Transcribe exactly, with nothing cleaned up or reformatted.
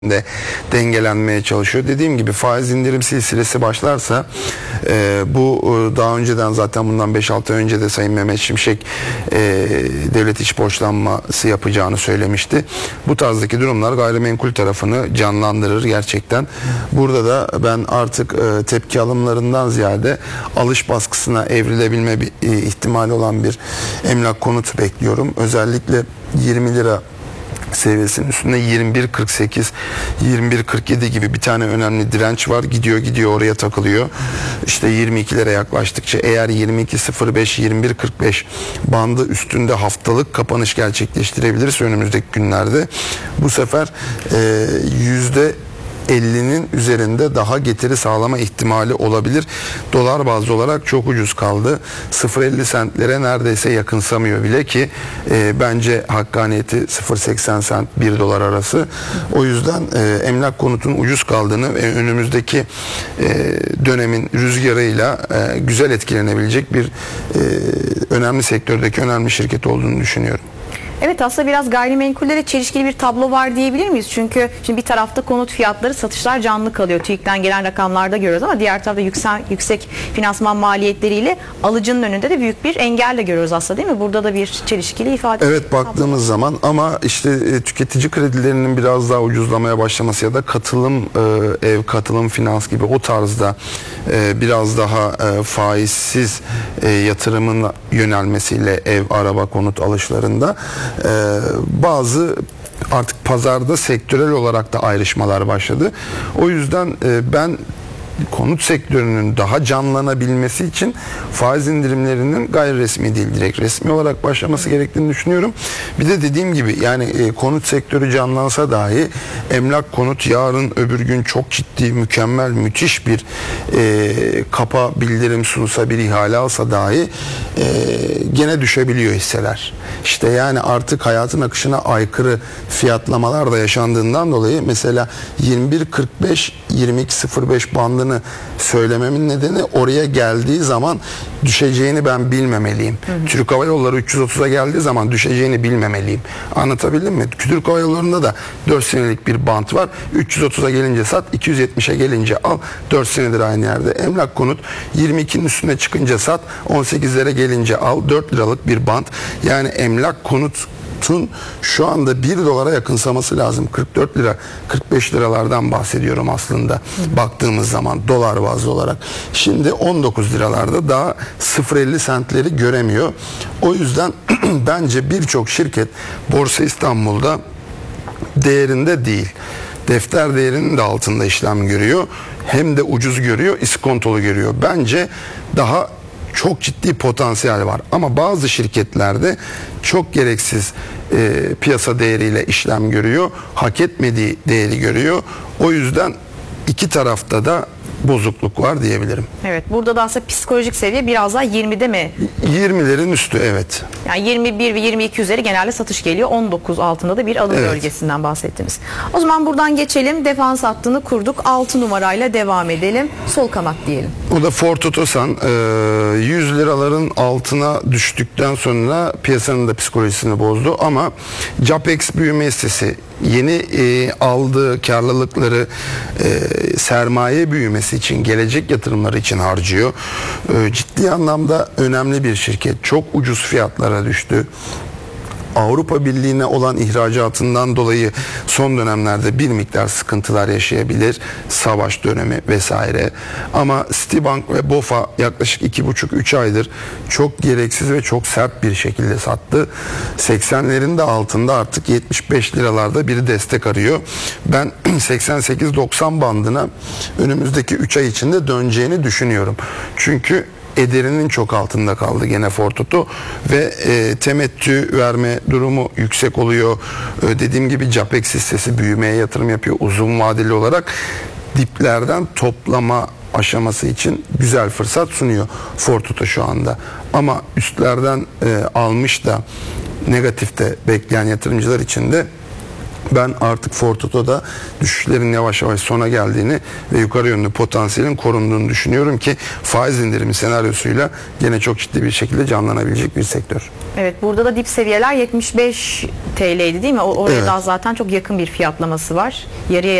de dengelenmeye çalışıyor. Dediğim gibi faiz indirim silsilesi başlarsa e, bu e, daha önceden zaten bundan beş altı ay önce de Sayın Mehmet Şimşek e, devlet iç borçlanması yapacağını söylemişti. Bu tarzdaki durumlar gayrimenkul tarafını canlandırır gerçekten. Burada da ben artık e, tepki alımlarından ziyade alış baskısına evrilebilme bir, e, ihtimali olan bir emlak konut bekliyorum. Özellikle yirmi lira seviyesinin üstünde yirmi bir kırk sekiz, yirmi bir kırk yedi gibi bir tane önemli direnç var. Gidiyor gidiyor oraya takılıyor. İşte yirmi ikilere yaklaştıkça eğer yirmi iki sıfır beş, yirmi bir kırk beş bandı üstünde haftalık kapanış gerçekleştirebilirse önümüzdeki günlerde bu sefer e, yüzde ellinin üzerinde daha getiri sağlama ihtimali olabilir. Dolar bazlı olarak çok ucuz kaldı. sıfır virgül elli sentlere neredeyse yakınsamıyor bile ki e, bence hakkaniyeti sıfır virgül seksen sent bir dolar arası. O yüzden e, emlak konutun ucuz kaldığını ve önümüzdeki e, dönemin rüzgarıyla e, güzel etkilenebilecek bir e, önemli sektördeki önemli şirket olduğunu düşünüyorum. Evet, aslında biraz gayrimenkullere çelişkili bir tablo var diyebilir miyiz? Çünkü şimdi bir tarafta konut fiyatları, satışlar canlı kalıyor. TÜİK'ten gelen rakamlarda görüyoruz ama diğer tarafta yüksek, yüksek finansman maliyetleriyle alıcının önünde de büyük bir engelle görüyoruz aslında, değil mi? Burada da bir çelişkili ifade. Evet, baktığımız zaman ama işte e, tüketici kredilerinin biraz daha ucuzlamaya başlaması ya da katılım e, ev, katılım finans gibi o tarzda e, biraz daha e, faizsiz e, yatırımın yönelmesiyle ev, araba, konut alışlarında Ee, bazı artık pazarda sektörel olarak da ayrışmalar başladı. O yüzden e, ben konut sektörünün daha canlanabilmesi için faiz indirimlerinin gayri resmi değil, direkt resmi olarak başlaması gerektiğini düşünüyorum. Bir de dediğim gibi yani e, konut sektörü canlansa dahi emlak konut yarın öbür gün çok ciddi, mükemmel, müthiş bir e, kapa bildirim sunsa, bir ihale alsa dahi e, gene düşebiliyor hisseler. İşte yani artık hayatın akışına aykırı fiyatlamalar da yaşandığından dolayı mesela yirmi bir kırk beş, yirmi iki sıfır beş bandını söylememin nedeni oraya geldiği zaman düşeceğini ben bilmemeliyim. Hı hı. Türk Hava Yolları üç yüz otuza geldiği zaman düşeceğini bilmemeliyim. Anlatabildim mi? Türk Hava Yolları'nda da dört senelik bir bant var. üç yüz otuza gelince sat, iki yüz yetmişe gelince al. dört senedir aynı yerde. Emlak konut yirmi ikinin üstüne çıkınca sat, on sekizlere gelince al. dört liralık bir bant. Yani emlak konut şu anda bir dolara yakınsaması lazım. kırk dört lira, kırk beş liralardan bahsediyorum aslında. Hı. Baktığımız zaman dolar bazlı olarak. Şimdi on dokuz liralarda daha sıfır virgül elli sentleri göremiyor. O yüzden bence birçok şirket Borsa İstanbul'da değerinde değil. Defter değerinin de altında işlem görüyor. Hem de ucuz görüyor, iskontolu görüyor. Bence daha çok ciddi potansiyel var. Ama bazı şirketlerde çok gereksiz e, piyasa değeriyle işlem görüyor. Hak etmediği değeri görüyor. O yüzden iki tarafta da bozukluk var diyebilirim. Evet, burada da aslında psikolojik seviye biraz daha yirmide mi? yirmilerin üstü, evet. Yani yirmi bir ve yirmi iki üzeri genelde satış geliyor. on dokuz altında da bir alım evet. bölgesinden bahsettiniz. O zaman buradan geçelim. Defans hattını kurduk. altı numarayla devam edelim. Sol kanat diyelim. O da Ford Otosan. yüz liraların altına düştükten sonra piyasanın da psikolojisini bozdu ama Capex büyüme hissesi yeni e, aldığı karlılıkları e, sermaye büyümesi için, gelecek yatırımları için harcıyor. E, ciddi anlamda önemli bir şirket. Çok ucuz fiyatlara düştü. Avrupa Birliği'ne olan ihracatından dolayı son dönemlerde bir miktar sıkıntılar yaşayabilir. Savaş dönemi vesaire. Ama Citibank ve BOFA yaklaşık iki buçuk üç aydır çok gereksiz ve çok sert bir şekilde sattı. seksenlerin de altında artık yetmiş beş liralarda bir destek arıyor. Ben seksen sekiz doksan bandına önümüzdeki üç ay içinde döneceğini düşünüyorum. Çünkü ederinin çok altında kaldı gene Ford Oto ve e, temettü verme durumu yüksek oluyor. E, dediğim gibi Capex hissesi büyümeye yatırım yapıyor uzun vadeli olarak. Diplerden toplama aşaması için güzel fırsat sunuyor Ford Oto şu anda. Ama üstlerden e, almış da negatifte bekleyen yatırımcılar için de Ben artık Fortoto'da düşüşlerin yavaş yavaş sona geldiğini ve yukarı yönlü potansiyelin korunduğunu düşünüyorum ki faiz indirimi senaryosuyla gene çok ciddi bir şekilde canlanabilecek bir sektör. Evet, burada da dip seviyeler yetmiş beş T L'ydi değil mi? O- Oraya Evet. daha zaten çok yakın bir fiyatlaması var. Yarıya